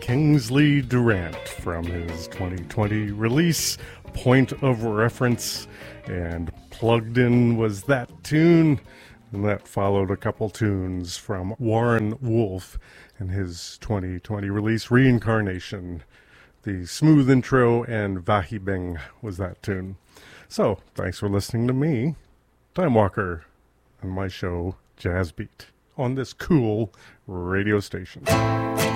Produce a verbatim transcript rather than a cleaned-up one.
Kingsley Durant from his twenty twenty release, Point of Reference, and plugged in was that tune, and that followed a couple tunes from Warren Wolf and his twenty twenty release, Reincarnation. The smooth intro and Vahibeng was that tune. So, thanks for listening to me, Time Walker, and my show, Jazz Beat, on this cool radio station.